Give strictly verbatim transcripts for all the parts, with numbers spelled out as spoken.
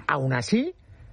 Aún así,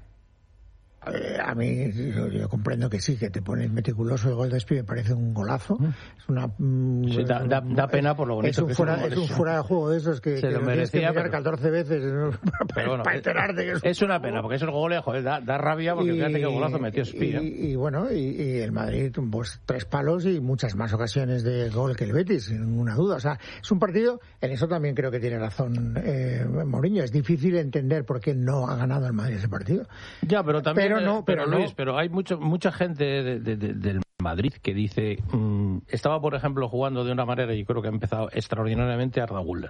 Eh, a mí, yo, yo comprendo que sí, que te pones meticuloso. El gol de Espi me parece un golazo. Mm. Es una. Mm, sí, da, da, da pena por lo bonito es un que fuera, es. Es un fuera de juego de esos que, se que lo merecía, tienes que mirar pero, catorce veces ¿no? para, bueno, para enterarte que es, es una pena, porque esos goles, joder, da, da rabia, porque y, fíjate qué golazo metió Espi. Y, ¿eh? y, y bueno, y, y el Madrid, pues tres palos y muchas más ocasiones de gol que el Betis, sin ninguna duda. O sea, es un partido, en eso también creo que tiene razón eh, Mourinho. Es difícil entender por qué no ha ganado el Madrid ese partido. Ya, pero también. Pero no, pero, pero no. Luis, pero hay mucho, mucha gente de, de, de, del Madrid que dice, mmm, estaba por ejemplo jugando de una manera, y creo que ha empezado extraordinariamente Arda Güler.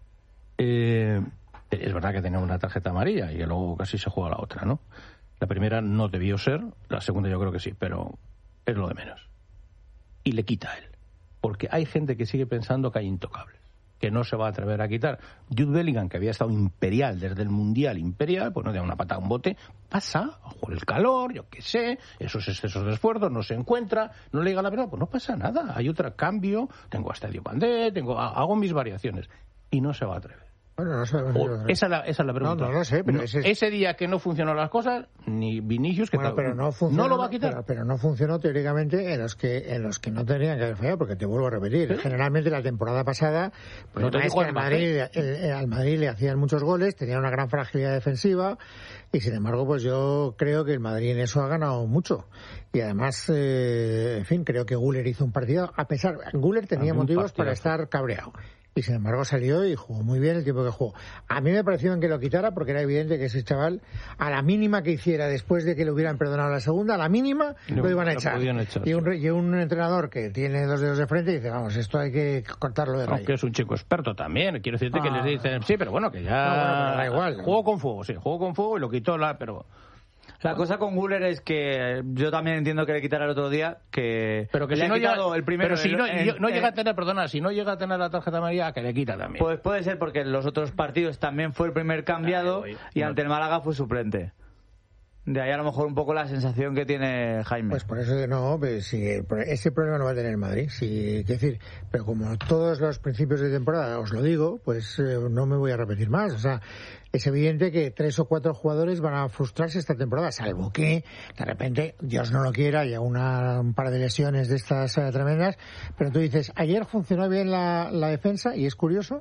Eh, es verdad que tenía una tarjeta amarilla y luego casi se juega la otra, ¿no? La primera no debió ser, la segunda yo creo que sí, pero es lo de menos. Y le quita a él, porque hay gente que sigue pensando que hay intocables, que no se va a atrever a quitar. Jude Bellingham, que había estado imperial desde el Mundial imperial, pues no da una patada a un bote, pasa, por el calor, yo qué sé, esos excesos de esfuerzo, no se encuentra, no le llega la verdad, pues no pasa nada, hay otro cambio, tengo a Estadio Pandé, tengo, hago mis variaciones, y no se va a atrever. Bueno, no sé, o, esa, es la, esa es la pregunta. No, no lo sé, pero ese, es... ese día que no funcionaron las cosas, ni Vinicius, que bueno, tal, pero no, funcionó, no lo va a quitar. Pero, pero no funcionó teóricamente en los que en los que no tenían que haber fallado, porque te vuelvo a repetir. ¿Sí? Generalmente la temporada pasada, pues no es que al Madrid, el, al Madrid le hacían muchos goles, tenía una gran fragilidad defensiva, y sin embargo, pues yo creo que el Madrid en eso ha ganado mucho. Y además, eh, en fin, creo que Güler hizo un partido, a pesar, Güler tenía motivos para estar cabreado. Y sin embargo salió y jugó muy bien el tiempo que jugó. A mí me pareció bien que lo quitara, porque era evidente que ese chaval, a la mínima que hiciera después de que le hubieran perdonado la segunda, a la mínima no, lo iban a echar. echar. Y, un, y un entrenador que tiene dos dedos de frente dice, vamos, esto hay que cortarlo de raíz. Aunque es un chico experto también, quiero decirte ah. que les dicen, sí, pero bueno, que ya... No, bueno, pero da igual. Jugó con fuego, sí, jugó con fuego y lo quitó, la pero... La cosa con Güler es que yo también entiendo que le quitara el otro día, que, pero que le si ha no quitado llega, el primero. Pero si el, no, el, no el, llega a tener, perdona, si no llega a tener la tarjeta amarilla, que le quita también. Pues puede ser porque en los otros partidos también fue el primer cambiado Ay, y no. ante el Málaga fue suplente. De ahí a lo mejor un poco la sensación que tiene Jaime. Pues por eso no, pues, si ese problema no va a tener el Madrid, sí, que decir, pero como todos los principios de temporada os lo digo, pues eh, no me voy a repetir más. O sea, es evidente que tres o cuatro jugadores van a frustrarse esta temporada, salvo que de repente, Dios no lo quiera, haya una, un par de lesiones de estas eh, tremendas. Pero tú dices, ayer funcionó bien la, la defensa y es curioso.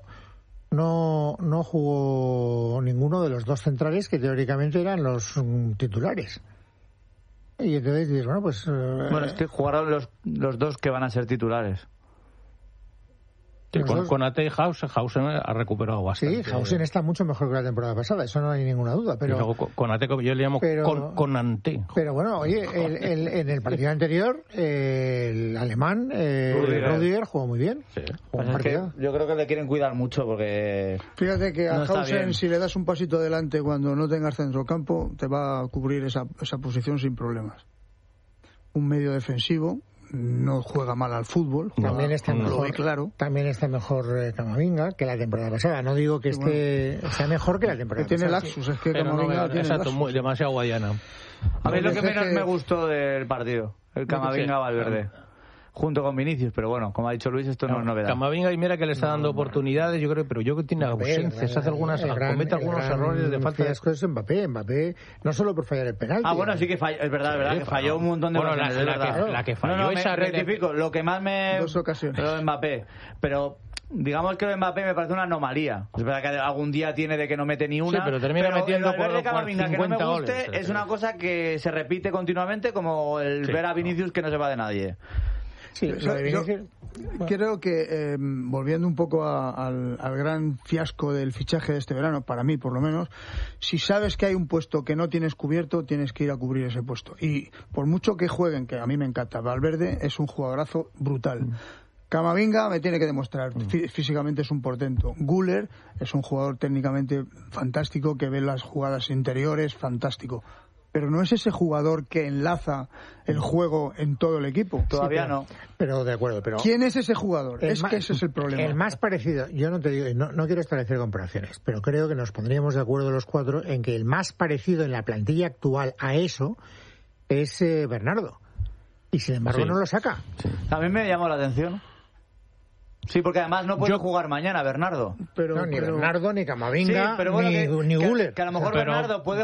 No, no jugó ninguno de los dos centrales que teóricamente eran los um, titulares. Y entonces dices, bueno, pues... Uh, bueno, es que jugaron los, los dos que van a ser titulares. Sí, con, con Ate y Hausen, Hausen ha recuperado bastante. Sí, Hausen está mucho mejor que la temporada pasada, eso no hay ninguna duda. Pero, y luego con, con Ate, yo le llamo pero, con, con Ante. Pero bueno, oye, el, el, en el partido anterior, eh, el alemán, eh, Rudiger. Rudiger jugó muy bien. Sí. Pues es que yo creo que le quieren cuidar mucho porque... Fíjate que a no Hausen, si le das un pasito adelante cuando no tengas centrocampo, te va a cubrir esa, esa posición sin problemas. Un medio defensivo... no juega mal al fútbol, juega, también está mejor, claro. También está mejor eh, Camavinga que la temporada pasada. No digo que esté bueno, sea mejor que la temporada que tiene pasada. Tiene laxus, es que pero Camavinga no, tiene exacto, laxus. Muy, demasiado guayana. A mí lo que menos que... me gustó del partido, el Camavinga Valverde. Junto con Vinicius, pero bueno, como ha dicho Luis, esto no, no es novedad. Camavinga, y mira que le está dando no, oportunidades, yo creo, pero yo que tiene ausencias, hace algunas, gran, comete algunos errores de falta de... Es Mbappé, Mbappé, no solo por fallar el penalti. Ah, bueno, sí que falló, es verdad, es verdad, sí, que falló un montón de bueno, ocasiones. La, la, la, que, la que falló no, no, esa... Me rectifico, lo que más me... Dos ocasiones. Lo de Mbappé, pero... Digamos que Mbappé me parece una anomalía. Es verdad que algún día tiene de que no mete ni una. Sí, pero termina pero metiendo el por, de Camavinga, que no me guste, goles, es una cosa que se repite continuamente, como el sí, ver a Vinicius no. que no se va de nadie. Sí, o sea, yo creo que, eh, volviendo un poco a, al, al gran fiasco del fichaje de este verano, para mí por lo menos, si sabes que hay un puesto que no tienes cubierto, tienes que ir a cubrir ese puesto. Y por mucho que jueguen, que a mí me encanta, Valverde es un jugadorazo brutal. Mm. Camavinga me tiene que demostrar, Fí- físicamente es un portento. Güler es un jugador técnicamente fantástico, que ve las jugadas interiores, fantástico. Pero no es ese jugador que enlaza el juego en todo el equipo. Todavía sí, pero, no. Pero de acuerdo, pero... ¿Quién es ese jugador? Es más, que ese es el problema. El más parecido, yo no te digo, no, no quiero establecer comparaciones, pero creo que nos pondríamos de acuerdo los cuatro en que el más parecido en la plantilla actual a eso es eh, Bernardo. Y sin embargo sí. no lo saca. Sí. A mí me llamó la atención. Sí, porque además no puede Yo... jugar mañana Bernardo. Pero, no, ni pero... Bernardo, ni Camavinga, sí, pero bueno, ni, que, ni Güler. Que, que a lo mejor pero... Bernardo puede